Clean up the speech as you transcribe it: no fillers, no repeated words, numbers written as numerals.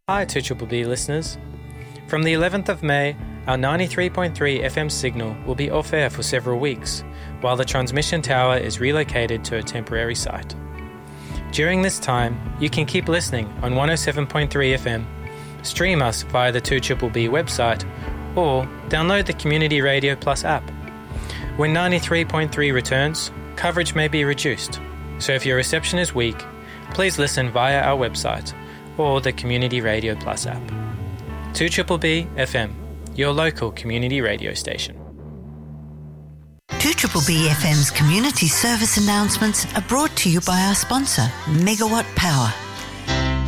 Hi 2BBB listeners. From the 11th of May, our 93.3 FM signal will be off air for several weeks, while the transmission tower is relocated to a temporary site. During this time, you can keep listening on 107.3 FM, stream us via the 2BBB website, or download the Community Radio Plus app. When 93.3 returns, coverage may be reduced, so if your reception is weak, please listen via our website or the Community Radio Plus app. 2BBB FM, your local community radio station. 2BBB FM's community service announcements are brought to you by our sponsor, Megawatt Power.